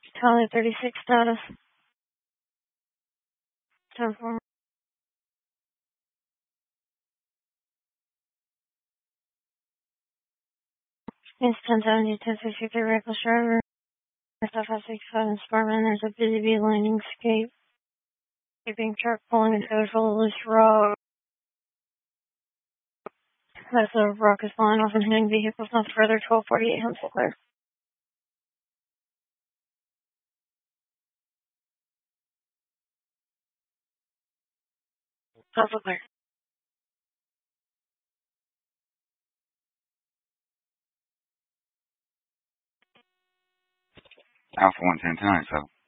Tally 36 status. 10-4. It's 1070, 1063 reckless driver. SF-65 and Sparman. There's a busy bee landing escape. Keeping truck pulling a toad full of loose rock. As the rock is flying off and hitting vehicles not further. 1248 Hempel clear. Hempel clear. Alpha 110 tonight, so.